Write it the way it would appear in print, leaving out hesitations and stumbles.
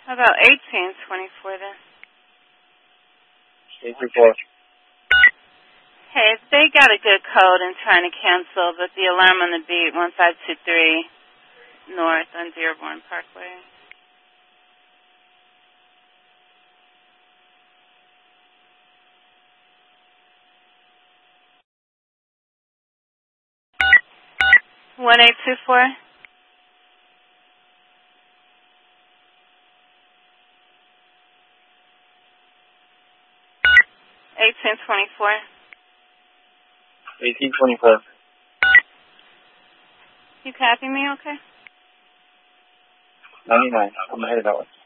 How about 1824 then? 834. Hey, they got a good code in trying to cancel, but the alarm on the beat, 1523 North on Dearborn Parkway. One 824. 1824. 1824. You copy me okay? 99. I'm headed that way.